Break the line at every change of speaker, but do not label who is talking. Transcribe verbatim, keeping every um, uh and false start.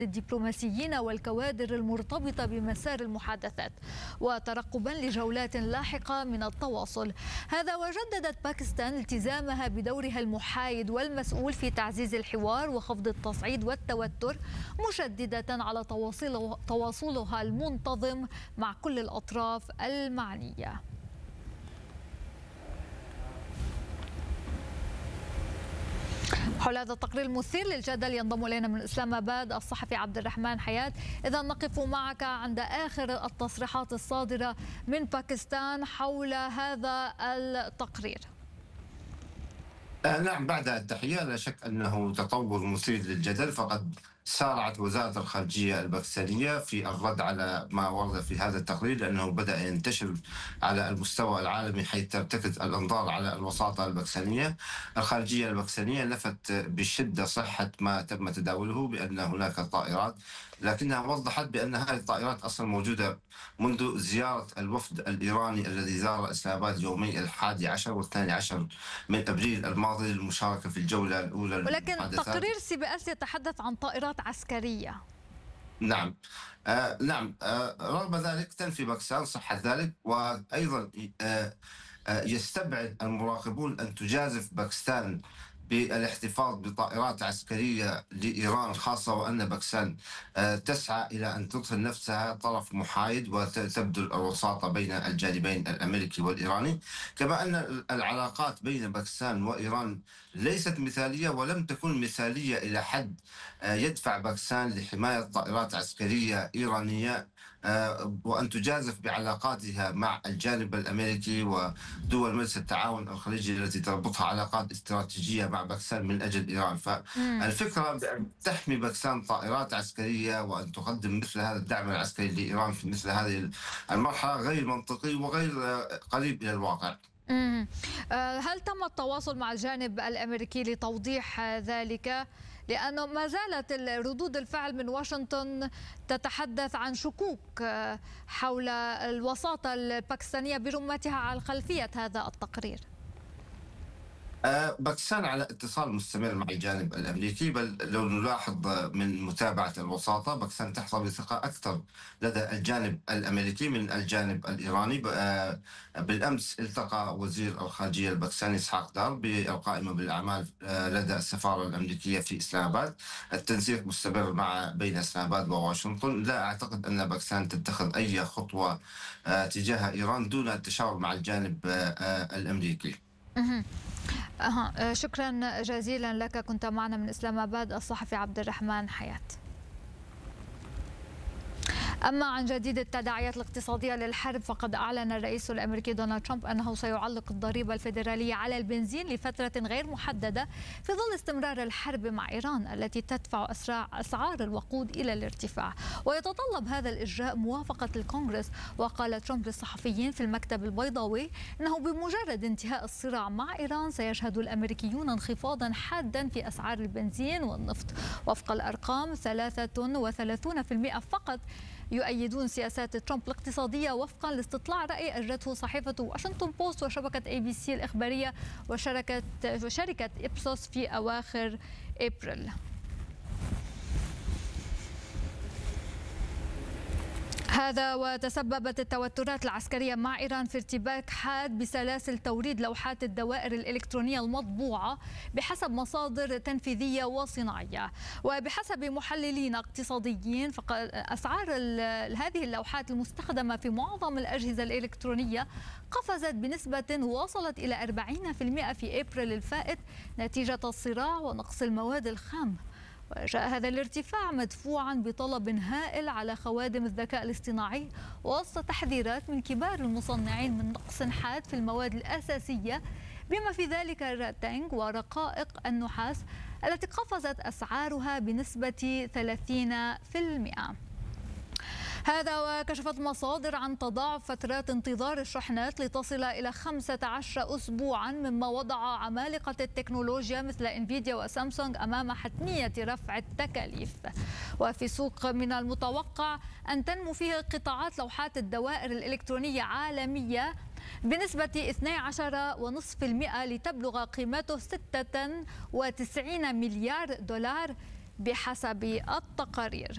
الدبلوماسيين والكوادر المرتبطة بمسار المحادثات وترقبا لجولات لاحقة من التواصل. هذا وجددت باكستان التزامها بدورها المحايد والمسؤول في تعزيز الحوار وخفض التصعيد والتوتر، مشددة على تواصل تواصلها المنتظم مع كل الأطراف المعنية. حول هذا التقرير المثير للجدل ينضم الينا من اسلام اباد الصحفي عبد الرحمن حياة. اذا نقف معك عند اخر التصريحات الصادره من باكستان حول هذا التقرير.
نعم، بعد التحية لا شك أنه تطور مثير للجدل، فقد سارعت وزارة الخارجية الباكستانية في الرد على ما ورد في هذا التقرير، لأنه بدأ ينتشر على المستوى العالمي حيث ترتكز الأنظار على الوساطة الباكستانية. الخارجية الباكستانية نفت بشدة صحة ما تم تداوله بأن هناك طائرات، لكنها وضحت بأن هذه الطائرات أصلا موجودة منذ زيارة الوفد الإيراني الذي زار إسلام آباد يومي الحادي عشر والثاني عشر من أبريل الماضي للمشاركة في الجولة الأولى.
ولكن تقرير سي بي اس يتحدث عن طائرات عسكرية.
نعم آه نعم آه رغم ذلك تنفي باكستان صحة ذلك، وأيضا آه آه يستبعد المراقبون أن تجازف باكستان بالاحتفاظ بطائرات عسكرية لإيران، خاصة وأن باكستان تسعى إلى أن تظهر نفسها طرف محايد وتبذل الوساطة بين الجانبين الأمريكي والإيراني. كما أن العلاقات بين باكستان وإيران ليست مثالية، ولم تكن مثالية إلى حد يدفع باكستان لحماية طائرات عسكرية إيرانية وأن تجازف بعلاقاتها مع الجانب الأمريكي ودول مجلس التعاون الخليجي التي تربطها علاقات استراتيجية مع باكستان من أجل إيران. فالفكرة بأن تحمي باكستان طائرات عسكرية وأن تقدم مثل هذا الدعم العسكري لإيران في مثل هذه المرحلة غير منطقي وغير قريب إلى الواقع.
هل تم التواصل مع الجانب الأمريكي لتوضيح ذلك؟ لأنه ما زالت ردود الفعل من واشنطن تتحدث عن شكوك حول الوساطة الباكستانية برمتها على خلفية هذا التقرير.
باكستان على اتصال مستمر مع الجانب الأمريكي، بل لو نلاحظ من متابعة الوساطة باكستان تحظى بثقة أكثر لدى الجانب الأمريكي من الجانب الإيراني. بالأمس التقى وزير الخارجية الباكستاني إسحاق دار بالقائمة بالأعمال لدى السفارة الأمريكية في إسلام آباد. التنسيق مستمر مع بين إسلام آباد وواشنطن. لا أعتقد أن باكستان تتخذ أي خطوة تجاه إيران دون التشاور مع الجانب الأمريكي.
أه شكرا جزيلا لك، كنت معنا من إسلام آباد الصحفي عبد الرحمن حياة. أما عن جديد التداعيات الاقتصادية للحرب، فقد أعلن الرئيس الأمريكي دونالد ترامب أنه سيعلق الضريبة الفيدرالية على البنزين لفترة غير محددة في ظل استمرار الحرب مع إيران التي تدفع أسعار الوقود إلى الارتفاع، ويتطلب هذا الإجراء موافقة الكونغرس. وقال ترامب للصحفيين في المكتب البيضاوي أنه بمجرد انتهاء الصراع مع إيران سيشهد الأمريكيون انخفاضا حادا في أسعار البنزين والنفط. وفق الأرقام ثلاثة وثلاثين بالمئة فقط يؤيدون سياسات ترامب الاقتصادية وفقا لاستطلاع رأي أجرته صحيفة واشنطن بوست وشبكة اي بي سي الإخبارية وشركة وشركة إبسوس في أواخر أبريل. هذا وتسببت التوترات العسكرية مع إيران في ارتباك حاد بسلاسل توريد لوحات الدوائر الإلكترونية المطبوعة بحسب مصادر تنفيذية وصناعية. وبحسب محللين اقتصاديين فقد أسعار هذه اللوحات المستخدمة في معظم الأجهزة الإلكترونية قفزت بنسبة وصلت إلى أربعين بالمئة في أبريل الفائت نتيجة الصراع ونقص المواد الخام. وجاء هذا الارتفاع مدفوعا بطلب هائل على خوادم الذكاء الاصطناعي وسط تحذيرات من كبار المصنعين من نقص حاد في المواد الأساسية بما في ذلك الراتنج ورقائق النحاس التي قفزت أسعارها بنسبة ثلاثين بالمئة. هذا وكشفت مصادر عن تضاعف فترات انتظار الشحنات لتصل إلى خمسة عشر أسبوعا، مما وضع عمالقة التكنولوجيا مثل انفيديا وسامسونج أمام حتمية رفع التكاليف. وفي سوق من المتوقع أن تنمو فيه قطاعات لوحات الدوائر الإلكترونية عالمية بنسبة اثني عشر فاصلة خمسة بالمئة لتبلغ قيمته ستة وتسعين مليار دولار بحسب التقارير.